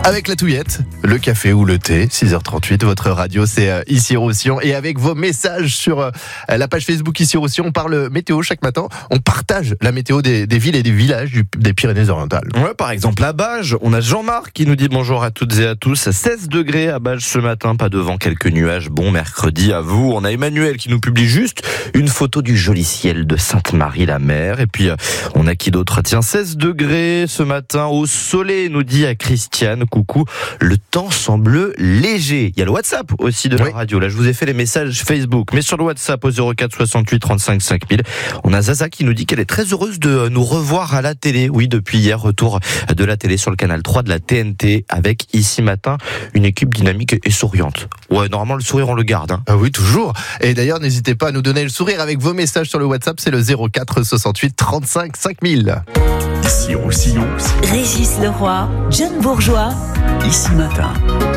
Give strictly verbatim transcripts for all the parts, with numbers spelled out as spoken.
Avec la touillette, le café ou le thé, six heures trente-huit, votre radio c'est euh, Ici Roussillon. Et avec vos messages sur euh, la page Facebook Ici Roussillon, on parle météo chaque matin. On partage la météo des, des villes et des villages du, des Pyrénées-Orientales. Ouais, par exemple à Bages, on a Jean-Marc qui nous dit bonjour à toutes et à tous. seize degrés à Bages ce matin, pas de vent, quelques nuages. Bon mercredi à vous. On a Emmanuel qui nous publie juste une photo du joli ciel de Sainte-Marie-la-Mer. Et puis on a qui d'autre? Tiens, seize degrés ce matin au soleil, nous dit à Christiane. Coucou, le temps semble léger. Il y a le WhatsApp aussi de la oui. radio. Là, je vous ai fait les messages Facebook. Mais sur le WhatsApp au zéro quatre soixante-huit trente-cinq cinq mille, on a Zaza qui nous dit qu'elle est très heureuse de nous revoir à la télé. Oui, depuis hier, retour de la télé sur le canal trois de la T N T avec Ici Matin, une équipe dynamique et souriante. Ouais, normalement, le sourire, on le garde. Hein. Ah oui, toujours. Et d'ailleurs, n'hésitez pas à nous donner le sourire avec vos messages sur le WhatsApp. C'est le zéro quatre soixante-huit trente-cinq cinq mille. Ici Roussillon. Régis Leroy, John Bourgeois. Ici Matin.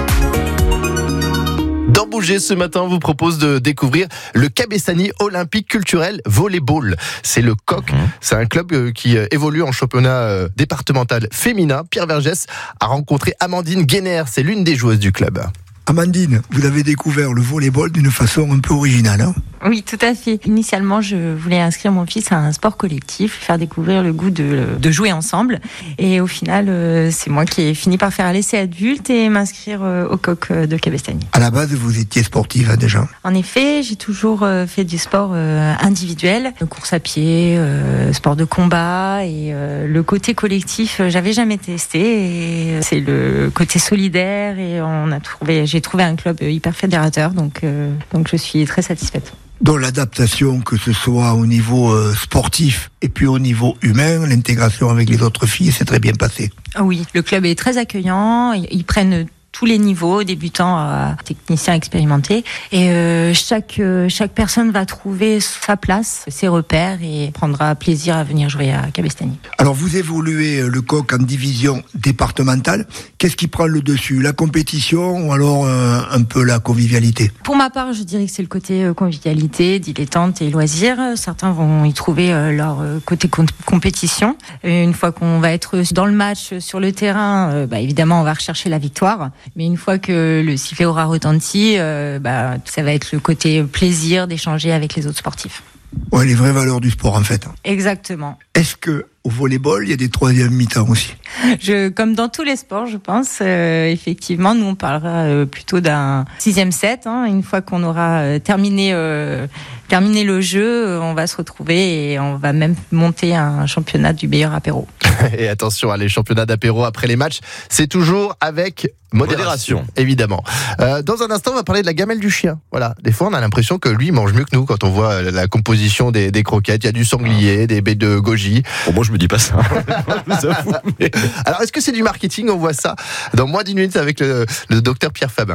Dans Bouger, ce matin, on vous propose de découvrir le Cabestany Olympique Culturel Volleyball. C'est le C O C. C'est un club qui évolue en championnat départemental féminin. Pierre Vergès a rencontré Amandine Guénère. C'est l'une des joueuses du club. Amandine, vous avez découvert le volleyball d'une façon un peu originale, hein ? Oui, tout à fait. Initialement, je voulais inscrire mon fils à un sport collectif, faire découvrir le goût de, de jouer ensemble. Et au final, c'est moi qui ai fini par faire un l'essai adulte et m'inscrire au C O C de Cabestany. À la base, vous étiez sportive hein, déjà ? En effet, j'ai toujours fait du sport individuel, course à pied, sport de combat. Et le côté collectif, j'avais jamais testé. Et c'est le côté solidaire et on a trouvé... J'ai trouvé un club hyper fédérateur, donc, euh, donc je suis très satisfaite. Dans l'adaptation, que ce soit au niveau euh, sportif et puis au niveau humain, l'intégration avec les autres filles s'est très bien passée. Oui, le club est très accueillant, ils prennent tous les niveaux, débutants à techniciens expérimentés. Et euh, chaque, euh, chaque personne va trouver sa place, ses repères et prendra plaisir à venir jouer à Cabestany. Alors vous évoluez le C O C en division départementale. Qu'est-ce qui prend le dessus ? La compétition ou alors euh, un peu la convivialité ? Pour ma part, je dirais que c'est le côté euh, convivialité, dilettante et loisirs. Certains vont y trouver euh, leur euh, côté com- compétition. Et une fois qu'on va être dans le match, sur le terrain, euh, bah, évidemment, on va rechercher la victoire. Mais une fois que le sifflet aura retenti, euh, bah, ça va être le côté plaisir d'échanger avec les autres sportifs. Ouais, les vraies valeurs du sport en fait. Exactement. Est-ce que au volleyball, il y a des troisièmes mi-temps aussi ? Je, comme dans tous les sports, je pense, euh, effectivement, nous on parlera euh, plutôt d'un sixième set. Hein, une fois qu'on aura euh, terminé, euh, terminé le jeu, euh, on va se retrouver et on va même monter un championnat du meilleur apéro. Et attention, les championnats d'apéro après les matchs, c'est toujours avec modération, modération. évidemment. Euh, dans un instant, on va parler de la gamelle du chien. Voilà, des fois, on a l'impression que lui il mange mieux que nous quand on voit la composition des, des croquettes. Il y a du sanglier, des baies de goji. Bon, moi, je me dis pas ça. Je vous avoue, mais... Alors, est-ce que c'est du marketing ? On voit ça dans moins d'une minute avec le, le docteur Pierre Fabin.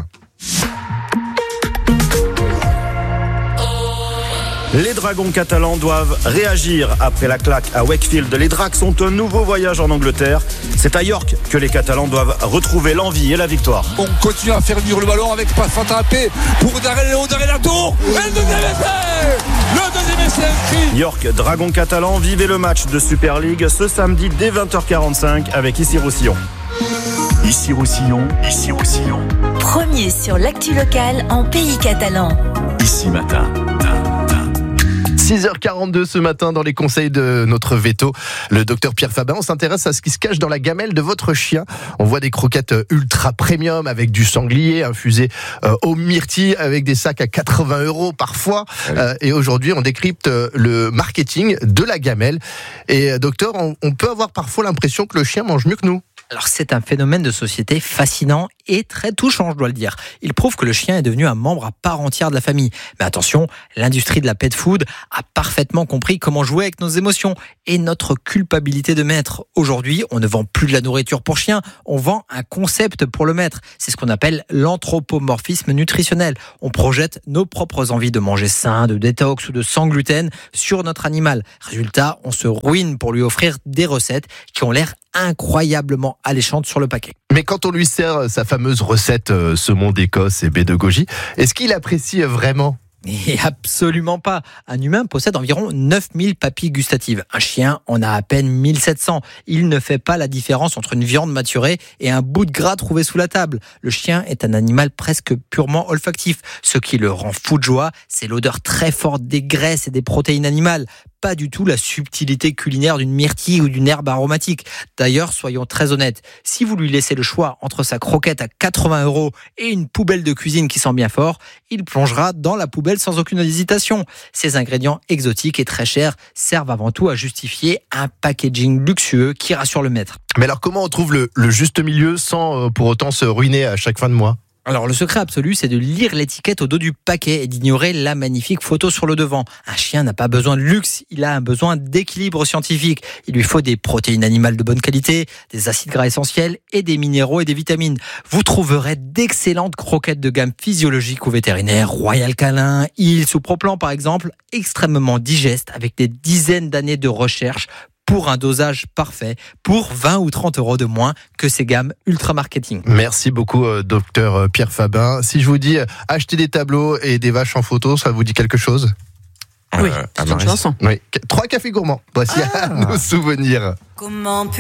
Les Dragons catalans doivent réagir après la claque à Wakefield. Les Dracs sont un nouveau voyage en Angleterre. C'est à York que les Catalans doivent retrouver l'envie et la victoire. On continue à faire vivre le ballon avec passe rattrapé pour Darrell Léo, Darrell Latour. Et le deuxième essai ! Le deuxième essai inscrit. York, Dragons catalans, vivez le match de Super League ce samedi dès vingt heures quarante-cinq avec Ici Roussillon. Ici Roussillon, Ici Roussillon. Premier sur l'actu locale en pays catalan. Ici Matin. six heures quarante-deux ce matin dans les conseils de notre veto, le docteur Pierre Fabin. On s'intéresse à ce qui se cache dans la gamelle de votre chien. On voit des croquettes ultra premium avec du sanglier infusé euh, au myrtille avec des sacs à quatre-vingts euros parfois. Oui. Euh, et aujourd'hui, on décrypte le marketing de la gamelle. Et euh, docteur, on, on peut avoir parfois l'impression que le chien mange mieux que nous. Alors c'est un phénomène de société fascinant et très touchant, je dois le dire. Il prouve que le chien est devenu un membre à part entière de la famille. Mais attention, l'industrie de la pet food a parfaitement compris comment jouer avec nos émotions et notre culpabilité de maître. Aujourd'hui, on ne vend plus de la nourriture pour chien, on vend un concept pour le maître. C'est ce qu'on appelle l'anthropomorphisme nutritionnel. On projette nos propres envies de manger sain, de détox ou de sans gluten sur notre animal. Résultat, on se ruine pour lui offrir des recettes qui ont l'air incroyablement alléchante sur le paquet. Mais quand on lui sert sa fameuse recette euh, saumon d'Écosse et baie de goji, est-ce qu'il apprécie vraiment ? Et absolument pas. Un humain possède environ neuf mille papilles gustatives. Un chien en a à peine mille sept cents. Il ne fait pas la différence entre une viande maturée et un bout de gras trouvé sous la table. Le chien est un animal presque purement olfactif. Ce qui le rend fou de joie, c'est l'odeur très forte des graisses et des protéines animales. Pas du tout la subtilité culinaire d'une myrtille ou d'une herbe aromatique. D'ailleurs, soyons très honnêtes, si vous lui laissez le choix entre sa croquette à quatre-vingts euros et une poubelle de cuisine qui sent bien fort, il plongera dans la poubelle sans aucune hésitation. Ces ingrédients exotiques et très chers servent avant tout à justifier un packaging luxueux qui rassure le maître. Mais alors comment on trouve le, le juste milieu sans euh, pour autant se ruiner à chaque fin de mois ? Alors le secret absolu, c'est de lire l'étiquette au dos du paquet et d'ignorer la magnifique photo sur le devant. Un chien n'a pas besoin de luxe, il a un besoin d'équilibre scientifique. Il lui faut des protéines animales de bonne qualité, des acides gras essentiels et des minéraux et des vitamines. Vous trouverez d'excellentes croquettes de gamme physiologique ou vétérinaire, Royal Canin, Hills ou Proplan par exemple, extrêmement digestes avec des dizaines d'années de recherche pour un dosage parfait, pour vingt ou trente euros de moins que ces gammes ultra marketing. Merci beaucoup, euh, docteur Pierre Fabin. Si je vous dis euh, acheter des tableaux et des vaches en photo, ça vous dit quelque chose ? Oui, euh, c'est une chanson. Oui. Trois cafés gourmands. Voici Ah. à nos souvenirs. Comment